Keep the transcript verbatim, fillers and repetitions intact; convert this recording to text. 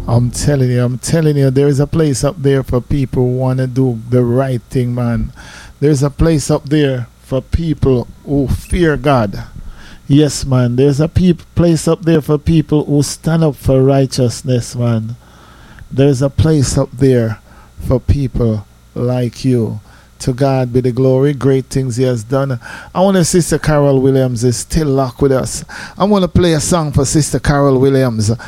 I'm telling you, I'm telling you, there is a place up there for people who want to do the right thing, man. There's a place up there for people who fear God. Yes, man. There's a peop- place up there for people who stand up for righteousness, man. There's a place up there for people like you. To God be the glory. Great things he has done. I want to Sister Carol Williams is still locked with us. I want to play a song for Sister Carol Williams.